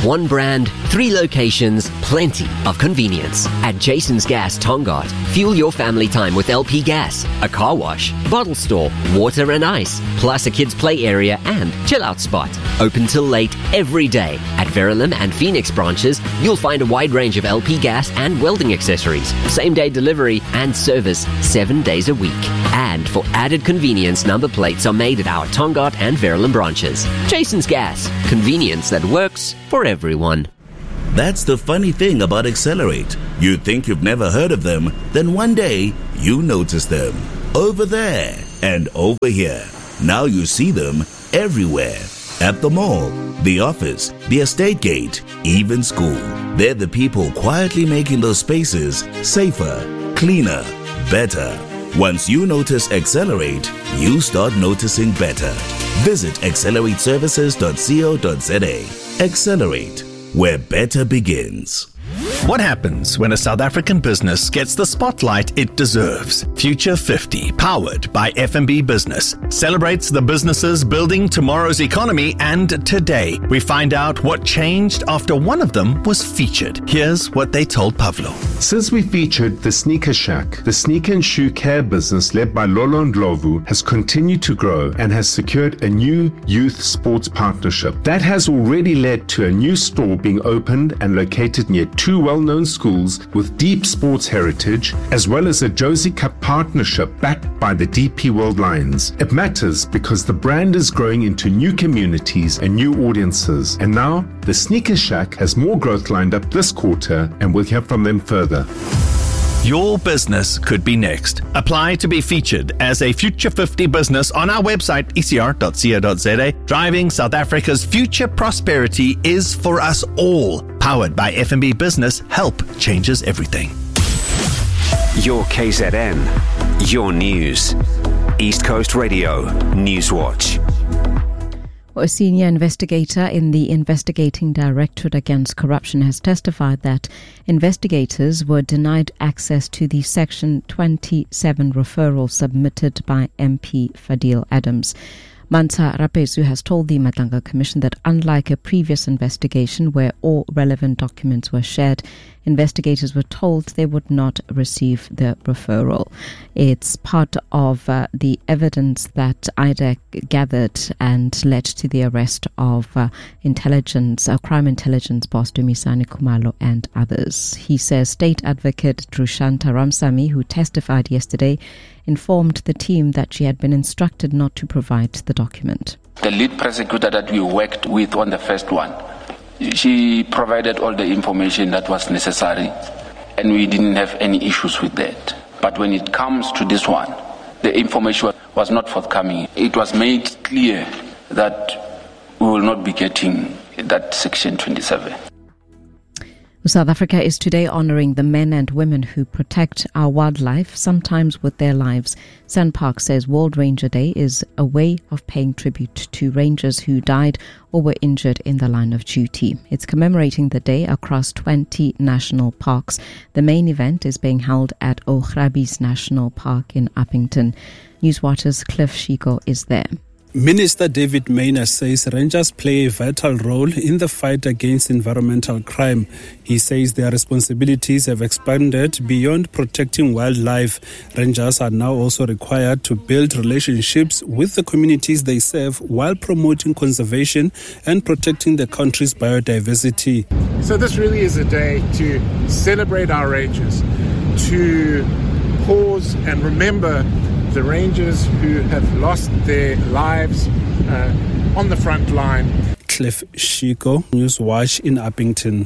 One brand, 3 locations, plenty of convenience. At Jason's Gas Tongaat, fuel your family time with LP gas, a car wash, bottle store, water and ice, plus a kids' play area and chill-out spot. Open till late every day. At Verulam and Phoenix branches, you'll find a wide range of LP gas and welding accessories, same-day delivery and service 7 days a week. And for added convenience, number plates are made at our Tongaat and Verulam branches. Jason's Gas, convenience that works for everyone. That's the funny thing about Accelerate. You think you've never heard of them, then one day you notice them. Over there and over here. Now you see them everywhere. At the mall, the office, the estate gate, even school. They're the people quietly making those spaces safer, cleaner, better. Once you notice Accelerate, you start noticing better. Visit accelerateservices.co.za. Accelerate, where better begins. What happens when a South African business gets the spotlight it deserves? Future 50, powered by FNB Business, celebrates the businesses building tomorrow's economy, and today we find out what changed after one of them was featured. Here's what they told Pavlo. Since we featured the Sneaker Shack, the sneaker and shoe care business led by Lolo Ndlovu has continued to grow and has secured a new youth sports partnership. That has already led to a new store being opened and located near 2 well-known schools with deep sports heritage, as well as a Josie Cup partnership backed by the DP World Lions. It matters because the brand is growing into new communities and new audiences, and now the Sneaker Shack has more growth lined up this quarter, and we'll hear from them further. Your business could be next. Apply to be featured as a Future 50 business on our website, ecr.co.za. Driving South Africa's future prosperity is for us all. Powered by FNB Business, help changes everything. Your KZN, your news. East Coast Radio, Newswatch. A senior investigator in the Investigating Directorate Against Corruption has testified that investigators were denied access to the Section 27 referral submitted by MP Fadil Adams. Mansa Rapezu has told the Madlanga Commission that unlike a previous investigation where all relevant documents were shared, investigators were told they would not receive the referral. It's part of the evidence that IDEC gathered and led to the arrest of crime intelligence boss Dumisani Khumalo and others. He says State Advocate Drushanta Ramsamy, who testified yesterday, informed the team that she had been instructed not to provide the document. The lead prosecutor that we worked with on the first one, she provided all the information that was necessary, and we didn't have any issues with that. But when it comes to this one, the information was not forthcoming. It was made clear that we will not be getting that Section 27. South Africa is today honouring the men and women who protect our wildlife, sometimes with their lives. SANParks says World Ranger Day is a way of paying tribute to rangers who died or were injured in the line of duty. It's commemorating the day across 20 national parks. The main event is being held at Ograbis National Park in Uppington. Newswatch's Cliff Shiko is there. Minister David Maynard says rangers play a vital role in the fight against environmental crime. He says their responsibilities have expanded beyond protecting wildlife. Rangers are now also required to build relationships with the communities they serve while promoting conservation and protecting the country's biodiversity. So this really is a day to celebrate our rangers, to pause and remember the rangers who have lost their lives on the front line. Cliff Shiko, Newswatch in Uppington.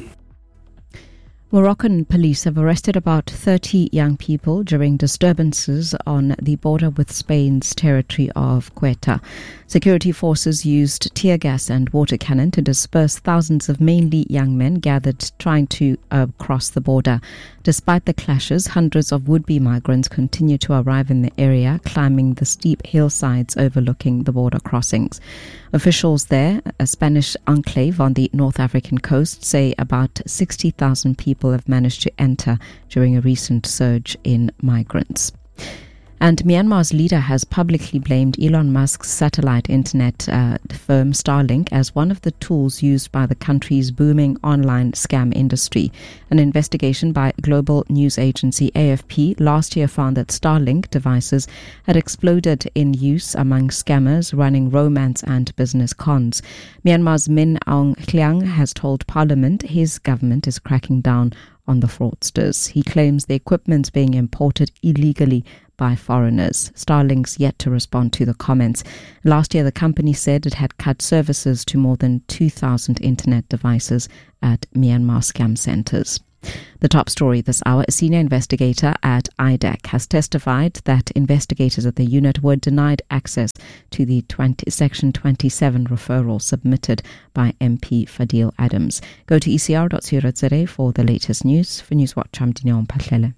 Moroccan police have arrested about 30 young people during disturbances on the border with Spain's territory of Ceuta. Security forces used tear gas and water cannon to disperse thousands of mainly young men gathered trying to cross the border. Despite the clashes, hundreds of would-be migrants continue to arrive in the area, climbing the steep hillsides overlooking the border crossings. Officials there, a Spanish enclave on the North African coast, say about 60,000 people have managed to enter during a recent surge in migrants. And Myanmar's leader has publicly blamed Elon Musk's satellite internet firm Starlink as one of the tools used by the country's booming online scam industry. An investigation by global news agency AFP last year found that Starlink devices had exploded in use among scammers running romance and business cons. Myanmar's Min Aung Hlaing has told Parliament his government is cracking down on the fraudsters. He claims the equipment's being imported illegally by foreigners. Starlink's yet to respond to the comments. Last year, the company said it had cut services to more than 2,000 internet devices at Myanmar scam centers. The top story this hour, a senior investigator at IDAC has testified that investigators at the unit were denied access to the Section 27 referral submitted by MP Fadil Adams. Go to ecr.co.za for the latest news. For Newswatch, I'm Dinion Pahlele.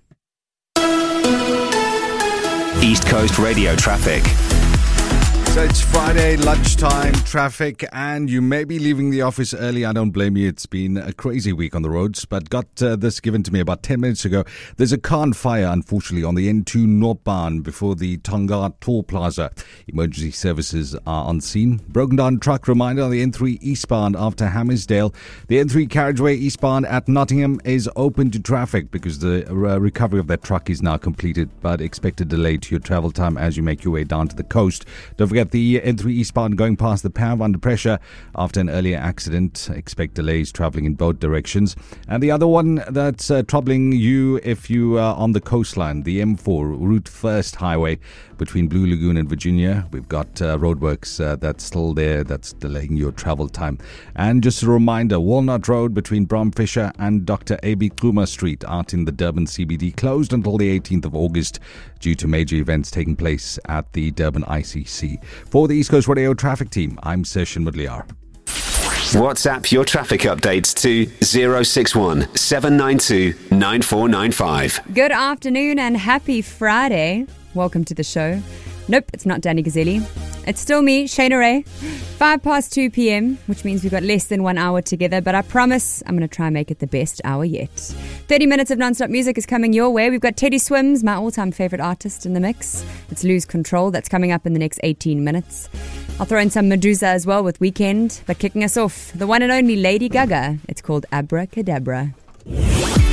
East Coast Radio traffic. So it's Friday, lunchtime traffic, and you may be leaving the office early. I don't blame you. It's been a crazy week on the roads, but got this given to me about 10 minutes ago. There's a car on fire, unfortunately, on the N2 northbound before the Tonga Toll Plaza. Emergency services are on scene. Broken down truck reminder on the N3 eastbound after Hammersdale. The N3 carriageway eastbound at Nottingham is open to traffic because the recovery of that truck is now completed, but expect a delay to your travel time as you make your way down to the coast. Don't forget the N3 eastbound going past the PAV under pressure after an earlier accident. Expect delays travelling in both directions. And the other one that's troubling you if you are on the coastline, the M4 Route 1st Highway between Blue Lagoon and Virginia. We've got roadworks that's still there, that's delaying your travel time. And just a reminder, Walnut Road between Bromfisher and Dr. A.B. Kluma Street out in the Durban CBD closed until the 18th of August due to major events taking place at the Durban ICC. For the East Coast Radio traffic team, I'm Session Mudliar. WhatsApp your traffic updates to 061 792 9495. Good afternoon and happy Friday. Welcome to the show. Nope, it's not Danny Gazzelli. It's still me, Shayna Ray. 2 p.m, which means we've got less than 1 hour together, but I promise I'm going to try and make it the best hour yet. 30 minutes of non-stop music is coming your way. We've got Teddy Swims, my all-time favorite artist, in the mix. It's Lose Control. That's coming up in the next 18 minutes. I'll throw in some Medusa as well with Weekend, but kicking us off, the one and only Lady Gaga. It's called Abracadabra.